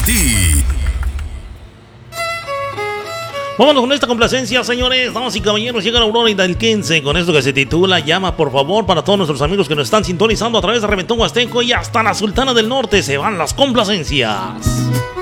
ti. Vámonos con esta complacencia, señores, damas y caballeros. Llega la Aurora y del 15 con esto que se titula Llama, por favor, para todos nuestros amigos que nos están sintonizando a través de Reventón Huasteco y hasta la Sultana del Norte. Se van las complacencias.